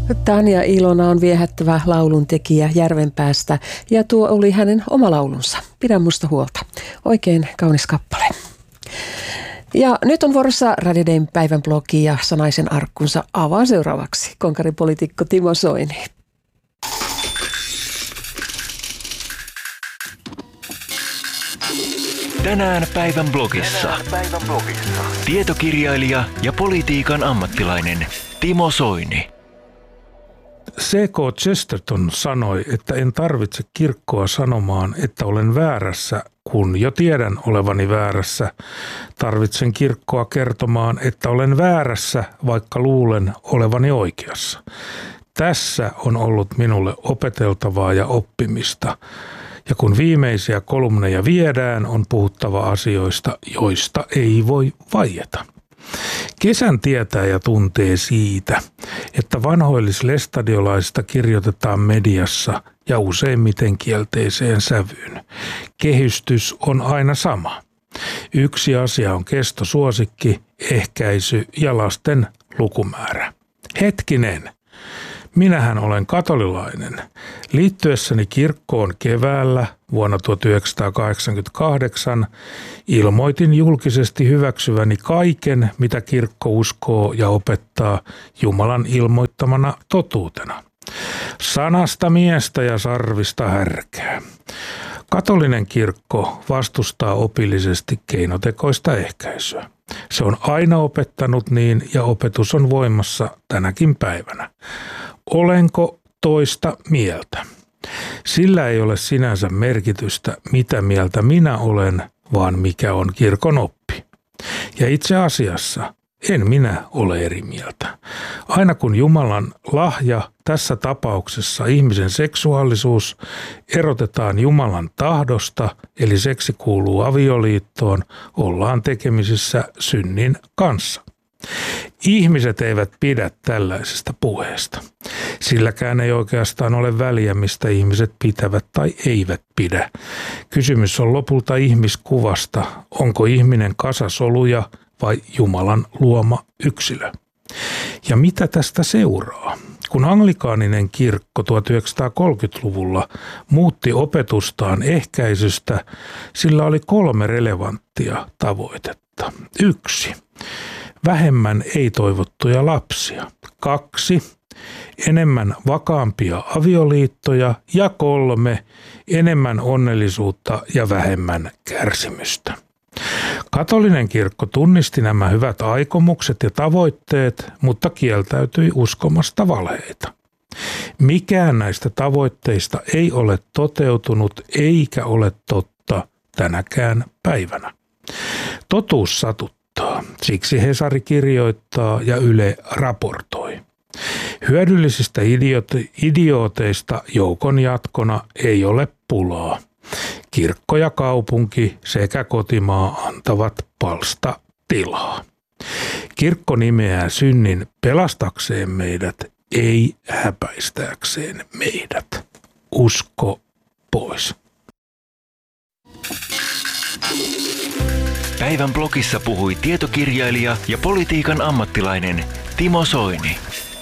Tanja Ilona on viehättävä lauluntekijä Järvenpäästä ja tuo oli hänen oma laulunsa. Pidä musta huolta. Oikein kaunis kappale. Ja nyt on vuorossa Radio Dayn päivän blogi ja sanaisen arkkunsa avaa seuraavaksi konkaripoliitikko Timo Soini. Tänään päivän blogissa. Tietokirjailija ja politiikan ammattilainen Timo Soini. C.K. Chesterton sanoi, että en tarvitse kirkkoa sanomaan, että olen väärässä, kun jo tiedän olevani väärässä. Tarvitsen kirkkoa kertomaan, että olen väärässä, vaikka luulen olevani oikeassa. Tässä on ollut minulle opeteltavaa ja oppimista. Ja kun viimeisiä kolumneja viedään, on puhuttava asioista, joista ei voi vaieta. Kesän tietää ja tuntee siitä, että vanhoillislestadiolaisista kirjoitetaan mediassa ja useimmiten kielteiseen sävyyn. Kehystys on aina sama. Yksi asia on kestosuosikki, ehkäisy ja lasten lukumäärä. Hetkinen! Minähän olen katolilainen. Liittyessäni kirkkoon keväällä vuonna 1988 ilmoitin julkisesti hyväksyväni kaiken, mitä kirkko uskoo ja opettaa Jumalan ilmoittamana totuutena. Sanasta miestä ja sarvista härkää. Katolinen kirkko vastustaa opillisesti keinotekoista ehkäisyä. Se on aina opettanut niin ja opetus on voimassa tänäkin päivänä. Olenko toista mieltä? Sillä ei ole sinänsä merkitystä, mitä mieltä minä olen, vaan mikä on kirkon oppi. Ja itse asiassa en minä ole eri mieltä. Aina kun Jumalan lahja, tässä tapauksessa ihmisen seksuaalisuus, erotetaan Jumalan tahdosta, eli seksi kuuluu avioliittoon, ollaan tekemisissä synnin kanssa. Ihmiset eivät pidä tällaisesta puheesta. Silläkään ei oikeastaan ole väliä, mistä ihmiset pitävät tai eivät pidä. Kysymys on lopulta ihmiskuvasta. Onko ihminen kasa soluja vai Jumalan luoma yksilö? Ja mitä tästä seuraa? Kun anglikaaninen kirkko 1930-luvulla muutti opetustaan ehkäisystä, sillä oli 3 relevanttia tavoitetta. 1. Vähemmän ei-toivottuja lapsia. 2. Enemmän vakaampia avioliittoja. Ja 3. Enemmän onnellisuutta ja vähemmän kärsimystä. Katolinen kirkko tunnisti nämä hyvät aikomukset ja tavoitteet, mutta kieltäytyi uskomasta valheita. Mikään näistä tavoitteista ei ole toteutunut eikä ole totta tänäkään päivänä. Totuus satuttaa. Siksi Hesari kirjoittaa ja Yle raportoi. Hyödyllisistä idiooteista joukon jatkona ei ole pulaa. Kirkko ja kaupunki sekä kotimaa antavat palstatilaa. Kirkko nimeää synnin pelastakseen meidät, ei häpäistääkseen meidät. Usko pois. Päivän blogissa puhui tietokirjailija ja politiikan ammattilainen Timo Soini.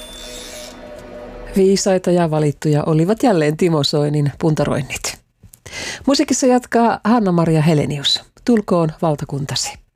Viisaita ja valittuja olivat jälleen Timo Soinin puntaroinnit. Musiikissa jatkaa Hanna-Maria Helenius. Tulkoon valtakuntasi.